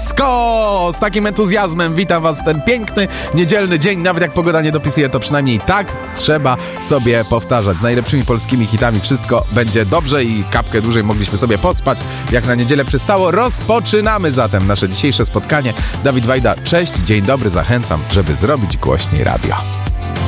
disco! Z takim entuzjazmem witam was w ten piękny, niedzielny dzień. Nawet jak pogoda nie dopisuje, to przynajmniej tak trzeba sobie powtarzać. Z najlepszymi polskimi hitami wszystko będzie dobrze i kapkę dłużej mogliśmy sobie pospać, jak na niedzielę przystało. Rozpoczynamy zatem nasze dzisiejsze spotkanie. Dawid Wajda, cześć, dzień dobry, zachęcam, żeby zrobić głośniej radio.